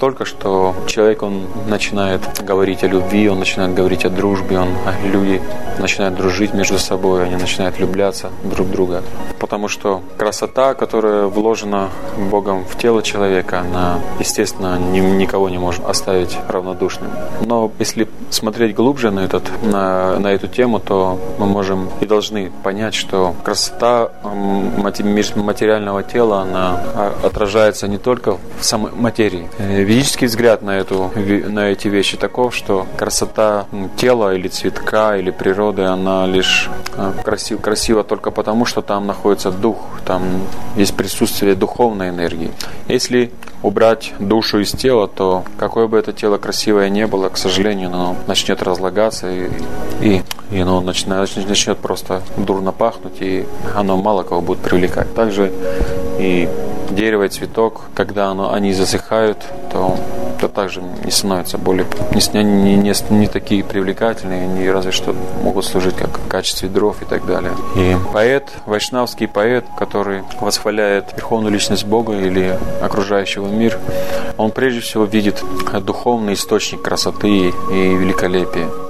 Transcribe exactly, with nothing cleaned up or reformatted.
настолько, что человек, он начинает говорить о любви, он начинает говорить о дружбе, он, люди начинают дружить между собой, они начинают влюбляться друг в друга. Потому что красота, которая вложена Богом в тело человека, она, естественно, ни, никого не может оставить равнодушным. Но если смотреть глубже на, этот, на, на эту тему, то мы можем и должны понять, что красота материального тела, она отражается не только в самой материи. Ведический взгляд на, эту, на эти вещи таков, что красота тела или цветка, или природы, она лишь красив, красива только потому, что там находится дух, там есть присутствие духовной энергии. Если убрать душу из тела, то какое бы это тело красивое не было, к сожалению, оно начнет разлагаться и, и, и оно начнет, начнет просто дурно пахнуть, и оно мало кого будет привлекать. Также и дерево и цветок, когда оно, они засыхают, то, то также не становятся более, не, не, не, не такие привлекательные, не разве что могут служить как в качестве дров и так далее. И поэт, вайшнавский поэт, который восхваляет верховную личность Бога или окружающего мир, он прежде всего видит духовный источник красоты и великолепия.